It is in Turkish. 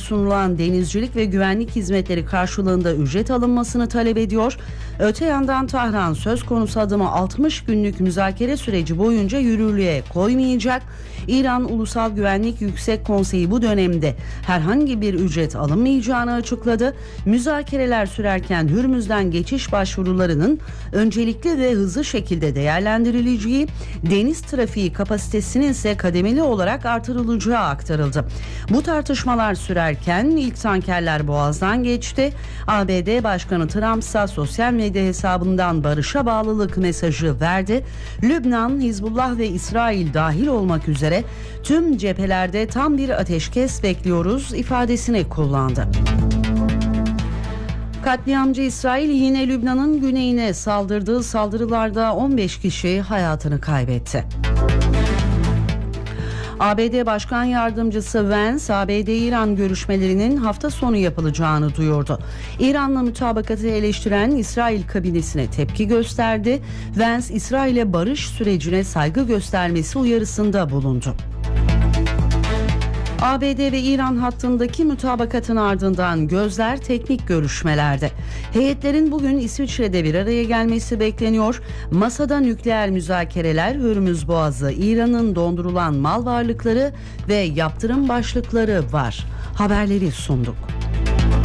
sunulan denizcilik ve güvenlik hizmetleri karşılığında ücret alınmasını talep ediyor. Öte yandan Tahran söz konusu adımı 60 günlük müzakere süreci boyunca yürürlüğe koymayacak. İran Ulusal Güvenlik Yüksek Konseyi bu dönemde herhangi bir ücret alınmayacağını açıkladı. Müzakereler sürerken Hürmüz'den geçiş başvurularının öncelikli ve hızlı şekilde değerlendirileceği, deniz trafiği kapasitesinin ise kademeli olarak artırılacağı aktarıldı. Bu tartışmalar sürerken ilk tankerler Boğaz'dan geçti. ABD Başkanı Trump ise sosyal medya hesabından barışa bağlılık mesajı verdi. Lübnan, Hizbullah ve İsrail dahil olmak üzere tüm cephelerde tam bir ateşkes bekliyoruz ifadesini kullandı. Katliamcı İsrail yine Lübnan'ın güneyine saldırdığı saldırılarda 15 kişi hayatını kaybetti. ABD Başkan Yardımcısı Vance, ABD-İran görüşmelerinin hafta sonu yapılacağını duyurdu. İran'la mutabakatı eleştiren İsrail kabinesine tepki gösterdi. Vance, İsrail'e barış sürecine saygı göstermesi uyarısında bulundu. ABD ve İran hattındaki mutabakatın ardından gözler teknik görüşmelerde. Heyetlerin bugün İsviçre'de bir araya gelmesi bekleniyor. Masada nükleer müzakereler, Hürmüz Boğazı, İran'ın dondurulan mal varlıkları ve yaptırım başlıkları var. Haberleri sunduk.